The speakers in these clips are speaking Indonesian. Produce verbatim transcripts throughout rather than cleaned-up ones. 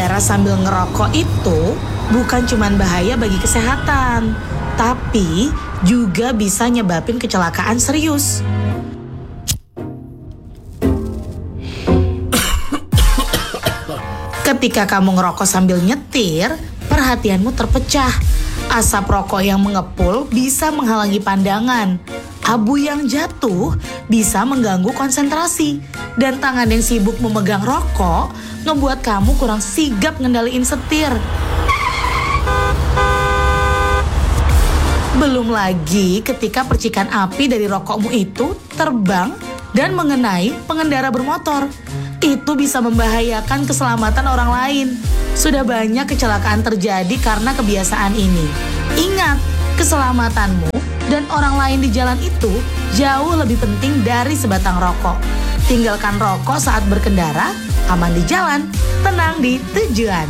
berkendara sambil ngerokok itu bukan cuma bahaya bagi kesehatan, tapi juga bisa nyebabin kecelakaan serius. Ketika kamu ngerokok sambil nyetir, perhatianmu terpecah. Asap rokok yang mengepul bisa menghalangi pandangan. Abu yang jatuh bisa mengganggu konsentrasi. Dan tangan yang sibuk memegang rokok ngebuat kamu kurang sigap ngendaliin setir. Belum lagi ketika percikan api dari rokokmu itu terbang dan mengenai pengendara bermotor. Itu bisa membahayakan keselamatan orang lain. Sudah banyak kecelakaan terjadi karena kebiasaan ini. Ingat, keselamatanmu dan orang lain di jalan itu jauh lebih penting dari sebatang rokok. Tinggalkan rokok saat berkendara, aman di jalan, tenang di tujuan.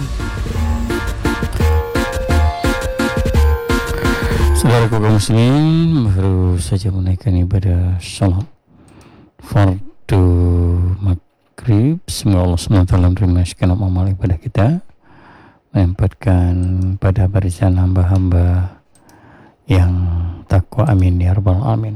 Saudaraku kaum muslimin, baru saja menaikkan ibadah salat fardu maghrib. Semoga Allah subhanahu wa taala menerima segenap amal ibadah kita, menempatkan pada barisan hamba-hamba yang takwa, amin ya rabbal alamin.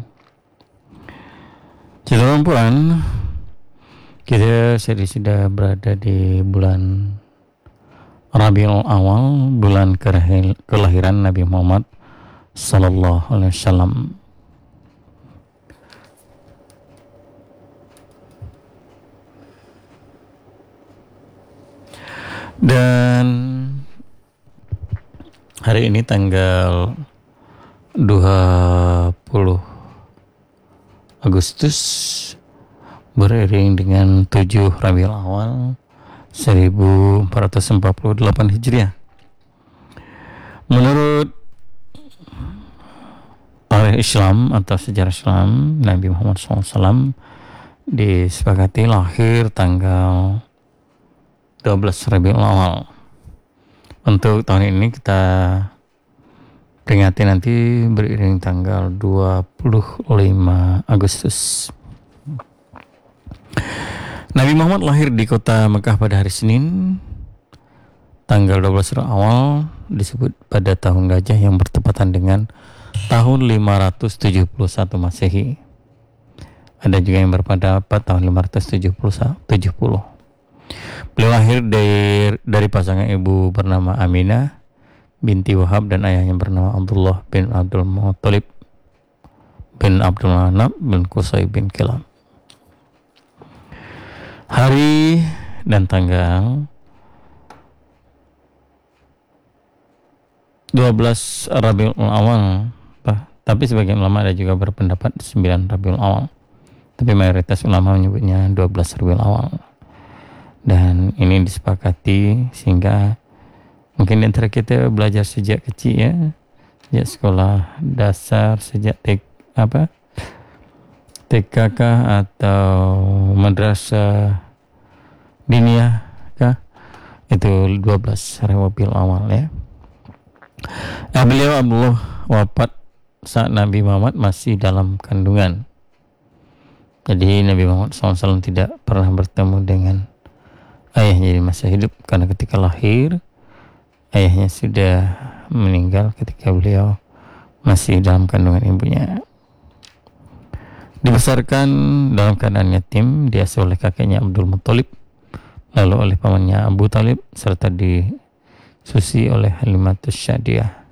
Saudara puan, kita sudah berada di bulan Rabiul Awal, bulan kelahiran Nabi Muhammad sallallahu alaihi wasallam. Dan hari ini tanggal dua puluh Agustus beriring dengan tujuh Rabiul Awal seribu empat ratus empat puluh delapan Hijriah. Menurut tarikh Islam atau sejarah Islam, Nabi Muhammad shallallahu alaihi wasallam disepakati lahir tanggal dua belas Rabiul Awal. Untuk tahun ini kita peringati nanti beriring tanggal dua puluh lima Agustus. Nabi Muhammad lahir di kota Mekah pada hari Senin tanggal dua belas Rabiul Awal, disebut pada tahun gajah yang bertepatan dengan tahun lima ratus tujuh puluh satu Masehi. Ada juga yang berpendapat tahun lima ratus tujuh puluh. Beliau lahir dari, dari pasangan ibu bernama Aminah binti Wahab dan ayahnya bernama Abdullah bin Abdul Muttalib bin Abdul Manaf bin Qusay bin Kilab. Hari dan tanggal dua belas Rabiul Awal, tapi sebagian ulama ada juga berpendapat sembilan Rabiul Awal, tapi mayoritas ulama menyebutnya dua belas Rabiul Awal. Dan ini disepakati sehingga mungkin di antara kita belajar sejak kecil ya, sejak sekolah dasar, sejak tek, apa T K kah atau madrasah diniyah kah, itu dua belas Rabiul Awal ya. Nah, beliau Abdullah wafat saat Nabi Muhammad masih dalam kandungan. Jadi Nabi Muhammad shallallahu alaihi wasallam tidak pernah bertemu dengan ayahnya di masa hidup, karena ketika lahir ayahnya sudah meninggal ketika beliau masih dalam kandungan ibunya. Dibesarkan dalam keadaan yatim, diasuh oleh kakeknya Abdul Muttalib, lalu oleh pamannya Abu Talib, serta disusui oleh Halimatus Syadiah.